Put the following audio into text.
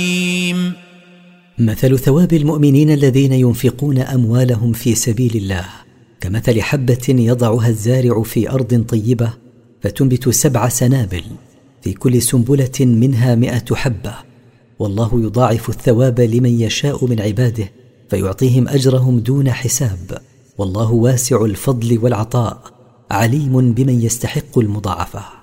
مثل ثواب المؤمنين الذين ينفقون أموالهم في سبيل الله كمثل حبة يضعها الزارع في أرض طيبة فتنبت 7 سنابل في كل سنبلة منها 100 حبة، والله يضاعف الثواب لمن يشاء من عباده فيعطيهم أجرهم دون حساب، والله واسع الفضل والعطاء عليم بمن يستحق المضاعفة.